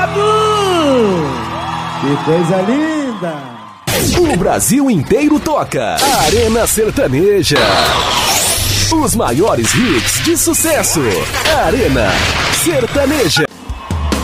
Que coisa linda! O Brasil inteiro toca. Arena Sertaneja. Os maiores hits de sucesso. Arena Sertaneja.